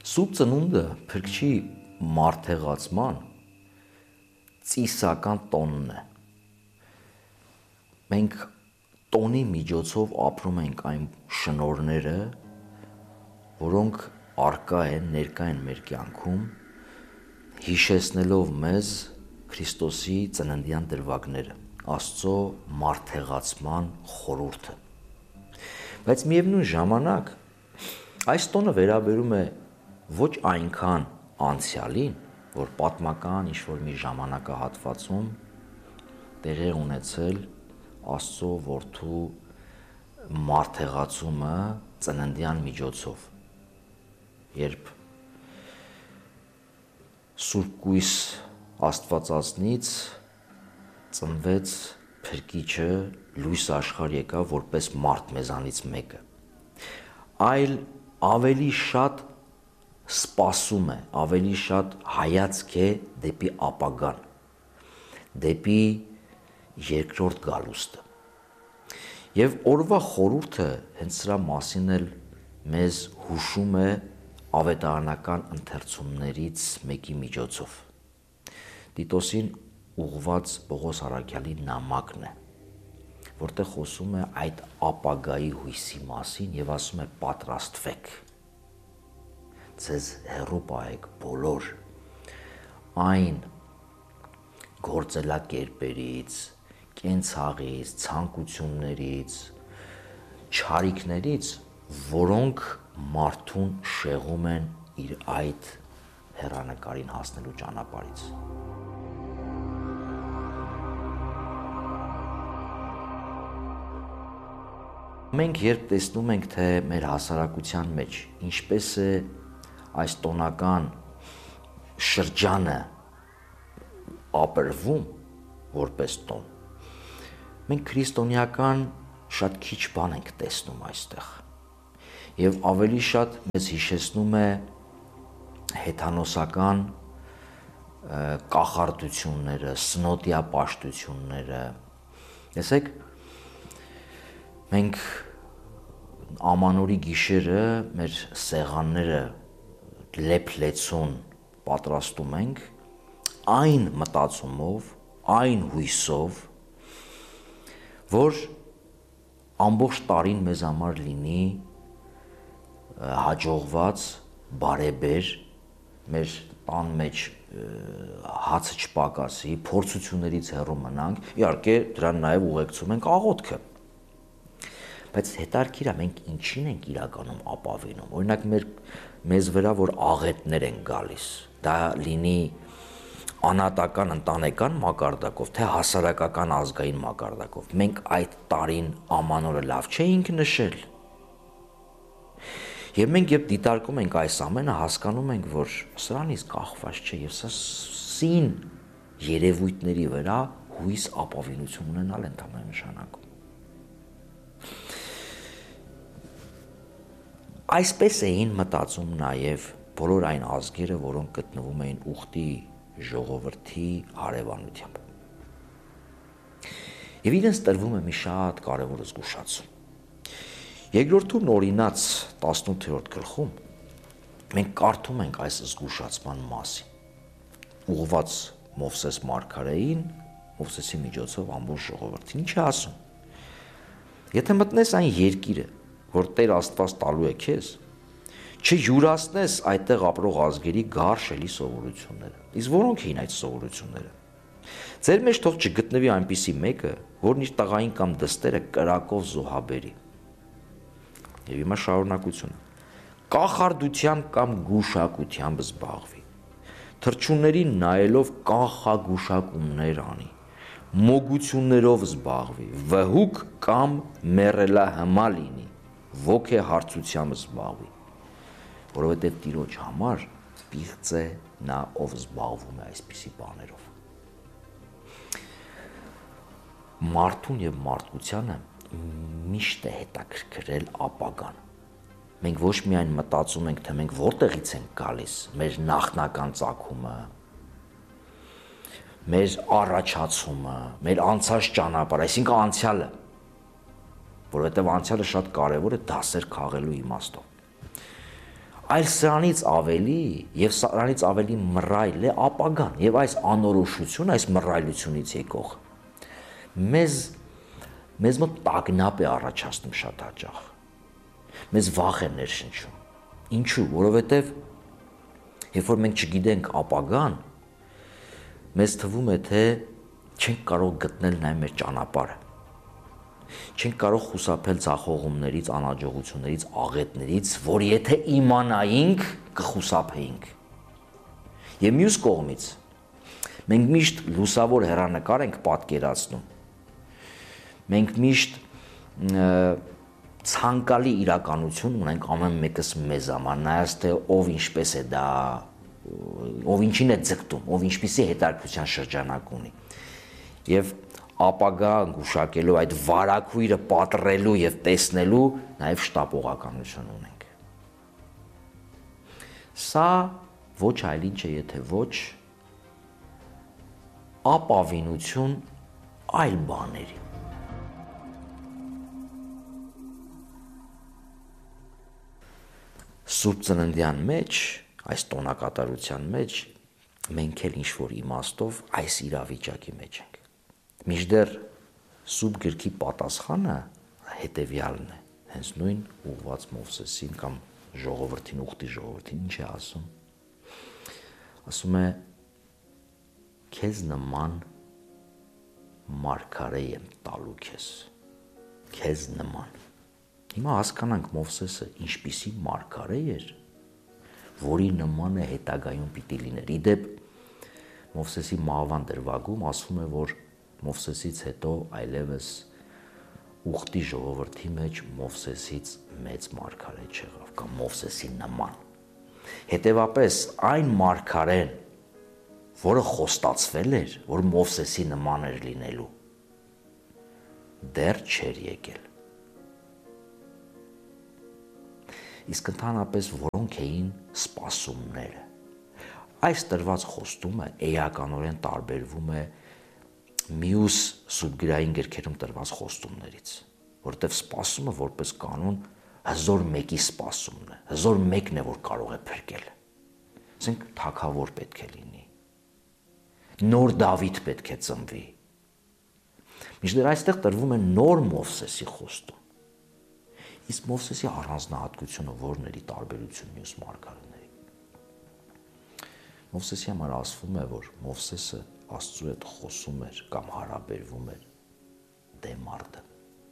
Սուրբ ծնունդը փրկչի մարդեղացման ծիսական տոնն է։ Մենք տոնի միջոցով ապրում ենք այն շնորհները, որոնք արկա են, ներկա են մեր կյանքում, հիշեցնելով մեզ Քրիստոսի ծննդյան դրվագները, Աստծո մարդեղացման խորհուրդը։ Բայց միևնույն ժամանակ այս տոնը վերաբերում է ոչ այնքան անցյալին, որ պատմական ինչ-որ մի ժամանակահատվածում տեղի ունեցել Աստծո որդու մարդեղացումը ծննդյան միջոցով, երբ Սուրբ Կույս Աստվածածնից ծնվեց Փրկիչը, լույս աշխարհ եկավ որպես մարդ մեզանից մեկը, այլ ավելի շատ սպասում է, ավելի շատ հայացք է դեպի ապագան, դեպի երկրորդ գալուստը։ Եվ օրվա խորհուրդը հենց սրա մասին էլ մեզ հուշում է ավետարանական ընթերցումներից մեկի միջոցով։ Տիտոսին ուղղված Պողոս առաքյալի նամակն է, որտեղ խոսում է այդ ապագայի հույսի մասին եւ ասում է պատրաստվեք, ձեզ հեռու պահեք բոլոր այն գործելակերպերից, կենցաղից, ցանկություններից, չարիքներից, որոնք մարդուն շեղում են իր այդ հեռանկարին հասնելու ճանապարհից։ Մենք երբ տեսնում ենք, թե մեր հասարակության մեջ ինչպես է այս տոնական շրջանը ապրվում որպես տոն, մենք քրիստոնեական շատ քիչ բան ենք տեսնում այստեղ։ Եվ ավելի շատ մեզ հիշեցնում է հեթանոսական կախարդությունները, սնոտիա պաշտությունները։ Տեսեք, մենք ամանորի գիշերը մեր սեղանները լեփ-լեցուն պատրաստում ենք այն մտածումով, այն հույսով, որ ամբողջ տարին մեզ համար լինի հաջողված, բարեբեր, մեր տան մեջ հացը չպակասի, փորձություններից հեռու մնանք, իհարկե դրան նաև ուղեկցում ենք աղոթքը։ Բայց հետարքիր է, մենք ինչին ենք իրականում ապավինում։ Օրինակ մեզ վրա որ աղետներ են գալիս, դա լինի անհատական ընտանեկան մակարդակով, թե հասարակական ազգային մակարդակով, մենք այդ տարին ամանորը լավ չէինք նշել։ Եվ մենք երբ դիտարկում ենք այս ամենը, հասկանում ենք, որ սրանից կախված չէ, եւ սա սին երևույթների վրա հույս ապավինություն ունենալ ընդհանուր նշանակում։ Այսպես էին մտածում նաև բոլոր այն ազգերը, որոնք գտնվում էին ուխտի ժողովրդի հարևանությամբ։ Եվ իրենց տրվում է մի շատ կարևոր զգուշացում։ Երկրորդում օրինաց 18-րդ գլխում մենք կարդում ենք այս զգուշացման մասին։ Ուղղված Մովսես մարգարեին, Մովսեսի միջոցով ամբողջ ժողովրդին։ Ինչ է ասում։ Եթե մտնես այն երկիրը, որ Տեր Աստված տալու է քեզ, չյուրացնես այդտեղ ապրող ազգերի գարշելի սովորությունները։ Իսկ որոնք էին այդ սովորությունները։ Ձեր մեջ թող չգտնվի այնպիսի մեկը, որն իր տղային կամ դստերը կրակով զոհաբերի։ Եվ հիմա շարունակությունը։ Կախարդությամբ կամ գուշակությամբ զբաղվի։ Թռչուններին նայելով կանխագուշակումներ անի։ Մոգություններով զբաղվի, վհուկ կամ մեռելահմա լինի, ոգեհարցությամբ զբաղվի, որովհետև Տիրոջ համար պիղծ է նա, ով զբաղվում է այսպիսի բաներով։ Մարդուն եւ մարդկությանը միշտ է հետաքրքրել ապագան։ Մենք ոչ միայն մտածում ենք, թե մենք որտեղից ենք գալիս, մեր նախնական ծագումը, մեր առաջացումը, մեր անցած ճանապարհը, այսինքն անցյալը, որովհետև անցյալը շատ կարևոր է դասեր քաղելու իմաստով։ այլ սրանից ավելի եւ սրանից ավելի մռայլ է ապագան եւ այս անորոշություն, այս մռայլությունից եկող մեզ մոտ տագնապ է առաջացնում շատ հաճախ։ Մեզ վախ է ներշնչում։ Ինչու՞, որովհետեւ երբ որ մենք չգիտենք ապագան, մեզ թվում է, թե չենք կարող գտնել նաեւ մեր ճանապարհը։ Չենք կարող խուսափել ցախողումներից, անհաջողություններից, աղետներից, որ եթե իմանայինք, կխուսափեինք։ Եվ մյուս կողմից մենք միշտ լուսավոր հեռանկար ենք պատկերացնում։ Մենք միշտ ցանկալի իրականություն ունենք ամեն մեկս մեզ համար, նայած թե ով ինչպես է դա, ով ինչին է ձգտում, ով ինչպիսի հետաքրքրության շրջանակ ունի։ Եվ ապագա գուշակելու այդ վարակույրը պատռելու եւ տեսնելու նաեւ շտապողականություն ունենք։ Սա ոչ այլ ինչ է, եթե ոչ ապավինություն այլ բաների։ Սուրբ ծննդյան մեջ, այս տոնակատարության մեջ մենք էլ ինչ-որ իմաստով այս իրավիճակի մեջ ենք։ Մինչդեռ Սուրբ գրքի պատասխանը հետևյալն է, հենց նույն ուղված Մովսեսին կամ ժողովրդին, ուխտի ժողովրդին ինչ է ասում։ Ասում է քեզ նման մարգարե եմ տալու քեզ նման։ Հիմա հասկանանք Մովսեսը ինչպիսի մարգարե էր, որի նման է հետագայում պիտի լիներ։ Իդեպ Մովսեսի մահվան դրվագում ասվում է, որ Մովսեսից հետո այլևս ուխտի ժողովրդի մեջ Մովսեսից մեծ մարգարե չեղավ կամ Մովսեսի նման։ Հետևապես այն մարգարեն, որը խոստացվել էր, որ Մովսեսի նման էր լինելու, դեռ չէր եկել։ Իսկ ընդհանրապես որոնք էին սպասումները։ Այս տրված խոստումը էականորեն տարբերվում է մյուս սուբգրային գրքերում տրված խոստումներից, որտեղ սպասումը որպես կանոն հզոր մեկի սպասումն է, հզոր մեկն է, որ կարող է փրկել։ Ասենք թագավոր պետք է լինի, նոր Դավիթ պետք է ծնվի։ Մինչդեռ այստեղ տրվում է նոր Մովսեսի խոստում։ Իսկ Մովսեսի առանձնահատկությունը որն էր ի տարբերություն մյուս մարգարեների։ Մովսեսի համար ասվում է, որ Մովսեսը Աստծու հետ խոսում էր կամ հարաբերվում էր դեմ առ դեմ։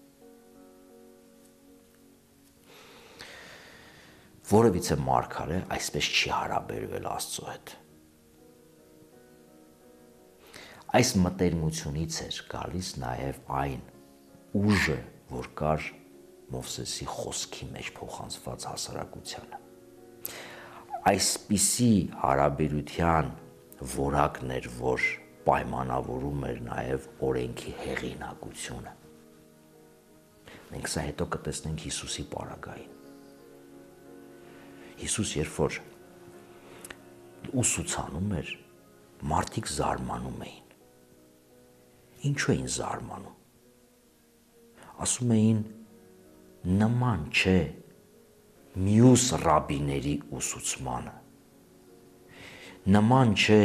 Որևիցե մարգարե այսպես չի հարաբերվել Աստծու հետ։ Այս մտերմությունից էր գալիս նաև այն ուժը, որ կար Մովսեսի խոսքի մեջ փոխանցված հասարակությանը։ Այսպիսի հարաբերության որակն էր, որ պայմանավորում էր նաև օրենքի հեղինակությունը։ Մենք սա հետո կտեսնենք Հիսուսի պարագային։ Հիսուս երբ որ ուսուցանում էր, մարդիկ զարմանում էին։ Ինչու էին զարմանում։ Ասում էին նման չէ մյուս ռաբիների ուսուցմանը։ Նման չէ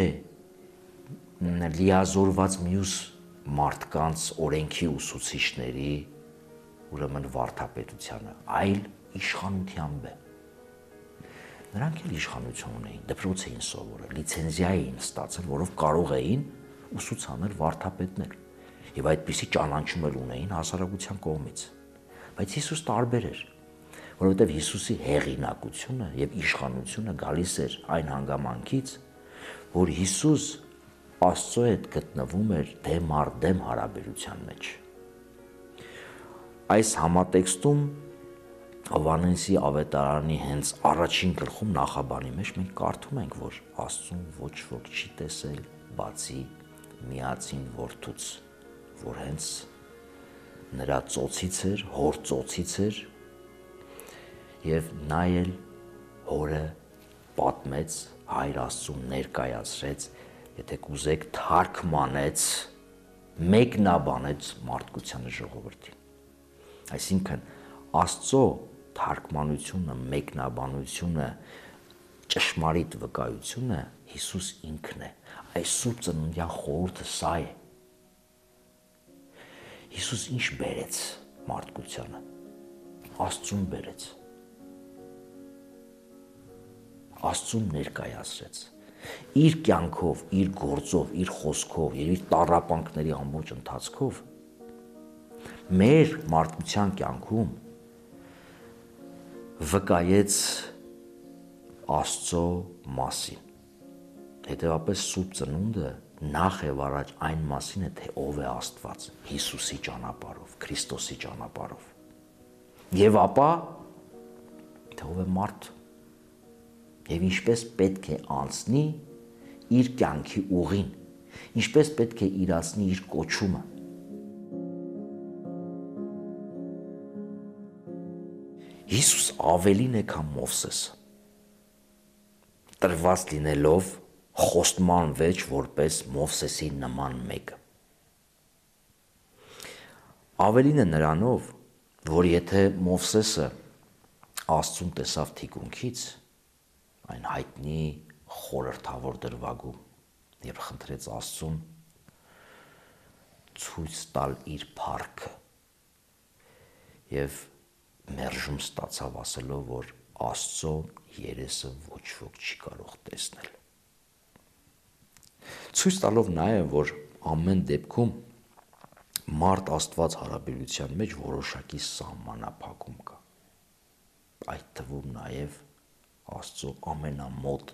լիազորված մյուս մարդկանց օրենքի ուսուցիչների, ուրեմն վարդապետությանը, այլ իշխանությամբ է։ Նրանք էլ իշխանություն ունեին, դպրոց էին սովորել, լիցենզիա էին ստացել, որով կարող էին ուսուցանել վարդապետներ, եւ այդպիսի ճանաչում էլ ունեին հասարակության կողմից։ Բայց Հիսուս տարբեր էր, որովհետև Հիսուսի հեղինակությունը եւ իշխանությունը գալիս էր այն հանգամանքից, որ Հիսուս Աստծո հետ գտնվում էր դեմ առ դեմ հարաբերության մեջ։ Այս համատեքստում Հովհաննեսի ավետարանի հենց առաջին գլխում նախաբանի մեջ մենք կարդում ենք, որ Աստծուն ոչ ոք չի տեսել բացի միածին որդուց, որ հենց նրա ծոցից էր, հոր ծոցից էր, եւ նա էլ հորը պատմեց, Հայր Աստծուն ներկայացրեց, եթե կուզեք թարգմանեց, մեկնաբանեց մարդկությանը ժողովրդին։ Այսինքն Աստծո թարգմանությունը, մեկնաբանությունը, ճշմարիտ վկայությունը Հիսուս ինքն է։ Այս սուրբ ծնունդյան խորհուրդը սա է։ Հիսուս ինչ բերեց մարդկությանը։ Աստծուն բերեց։ Աստծուն ներկայացրեց։ Իր կյանքով, իր գործով, իր խոսքով եւ իր տառապանքների ամբողջ ընթացքով մեր մարդկության կյանքում վկայեց Աստծո մասին։ Հետևաբար սուրբ ծնունդը նախ եւ առաջ այն մասին է, թե ով է Աստված Հիսուսի ճանապարհով, Քրիստոսի ճանապարհով։ Եվ ապա թե ով է մարդ եւ ինչպես պետք է անցնի իր կյանքի ուղին, ինչպես պետք է իրացնի իր կոչումը։ Հիսուս ավելին է, քան Մովսեսը, տրված լինելով խոստման վեճ որպես Մովսեսի նման մեկը։ Ավելին է նրանով, որ եթե Մովսեսը Աստծուն տեսավ թիկունքից, այն հայտնի խորհրդավոր դրվագում, երբ խնդրեց Աստծուն ցույց տալ իր փառքը եւ մերժում ստացավ ասելով, որ Աստծո երեսը ոչ ոք չի կարող տեսնել։ Ցույց տալով նաեւ, որ ամեն դեպքում մարդ Աստված հարաբերության մեջ որոշակի սահմանափակում կա։ Այդ թվում նաեւ Աստծո ամենամոտ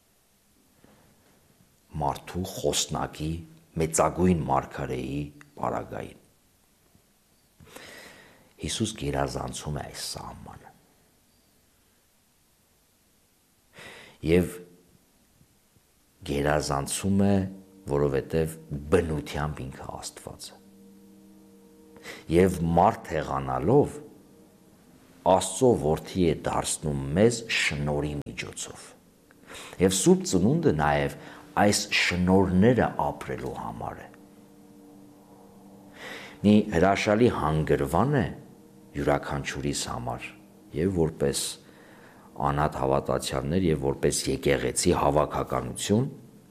մարդու խոսնակի մեծագույն մարգարեի պարագային։ Հիսուս գերազանցում է այս սահմանը։ Եվ գերազանցում է, որովհետև բնությամբ ինքը Աստված է։ Եվ մարդ հեղանալով Աստծո որդի է դարձնում մեզ շնորհի միջոցով։ Եվ սուրբ ծնունդը նաև այս շնորհները ապրելու համար է։ Մի հրաշալի հանգրվան է յուրաքանչյուրիս համար, եւ որպես անհատ հավատացյալներ եւ որպես եկեղեցի հավաքականություն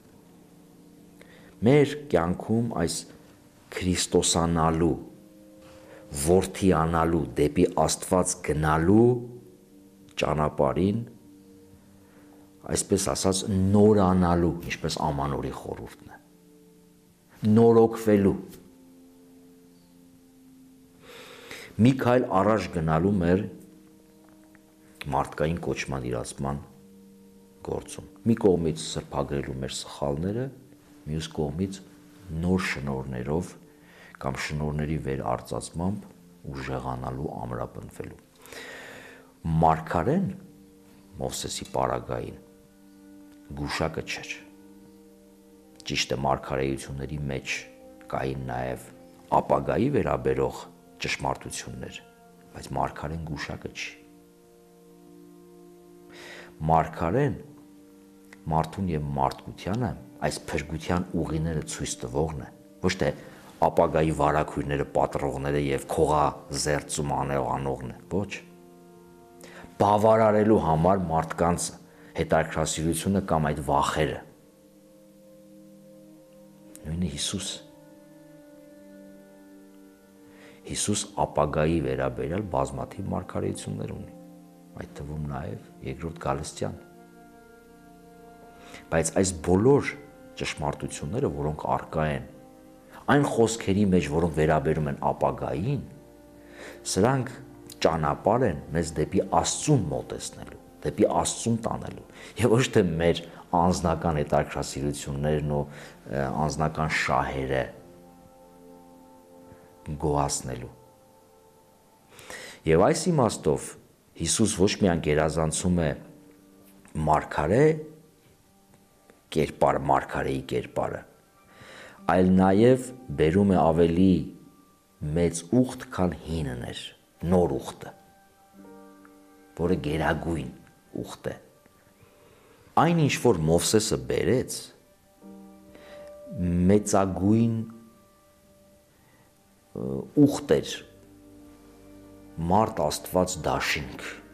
մեր կյանքում այս քրիստոսանալու, որդիանալու, դեպի Աստված գնալու ճանապարհին, այսպես ասած, նորանալու, ինչպես ամանորի խորհուրդն է, նորոգվելու, մի քայլ առաջ գնալու մեր մարդկային կոչման իրացման գործում։ Մի կողմից սրբագրելու մեր սխալները, մյուս կողմից նոր շնորհներով կամ շնորհների վերարծացմամբ ուժեղանալու, ամրապնդվելու։ Մարգարեն Մովսեսի պարագային գուշակը չէր։ Ճիշտ է, մարգարեությունների մեջ կային նաև ապագայի վերաբերող ճշմարտություններ, բայց մարգարեն գուշակը չի։ Մարգարեն մարդուն եւ մարդկությանը այս փրկության ուղիները ցույց տվողն է, ոչ թե ապագայի վարակույրները պատռողները եւ քողազերծում անողն է, ոչ։ Բավարարելու համար մարդկանց հետաքրքրասիրությունը կամ այդ վախերը։ Նույնը Հիսուս ապագայի վերաբերյալ բազմաթիվ մարգարեություններ ունի, այդ թվում նաև երկրորդ գալստյան։ Բայց այս բոլոր ճշմարտությունները, որոնք առկա են այն խոսքերի մեջ, որոնք վերաբերում են ապագային, սրանք ճանապարհ են մեզ դեպի Աստծուն մոտեցնելու, դեպի Աստծուն տանելու, եւ ոչ թե մեր անձնական հետաքրքրասիրություններն ու անձնական շահերը գոհացնելու։ Եվ այս իմաստով Հիսուս ոչ միայն գերազանցում է մարգարե կերպարը, մարգարեի կերպարը, այլ նաև բերում է ավելի մեծ ուխտ, քան հինն էր, նոր ուխտը, որը գերագույն ուխտ է։ Այն ինչ որ Մովսեսը բերեց, մեծագույն ուխտ էր, մարդ Աստված դաշինք,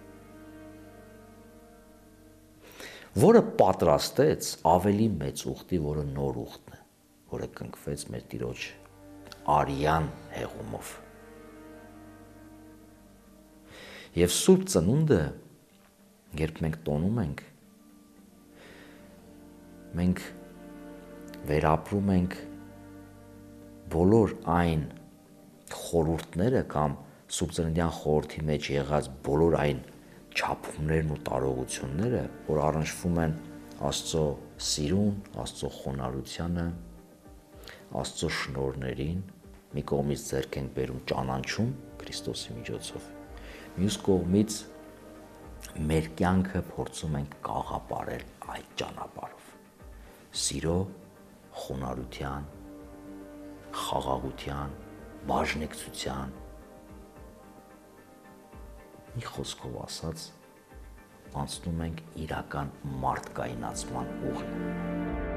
որը պատրաստեց ավելի մեծ ուխտի, որը նոր ուխտն է, որը կնքվեց մեր Տիրոջ արյան հեղումով։ Եվ Սուրբ Ծնունդը, երբ մենք տոնում ենք, մենք վերապրում ենք բոլոր այն խորհուրդները կամ Սուրբ Ծննդյան խորհրդի մեջ եղած բոլոր այն չափումներն ու տարողությունները, որ առնչվում են Աստծո սիրուն, Աստծո խոնարհությանը, Աստծո շնորհներին, մի կողմից ձեռք ենք բերում ճանաչում Քրիստոսի միջոցով, մյուս կողմից մեր կյանքը փորձում ենք կաղապարել այդ ճանապարհով, սիրո, խոնարհության, խաղաղության, բաժնեկցության, մի խոսքով ասած, անցնում ենք իրական մարդկայնացման ուղին։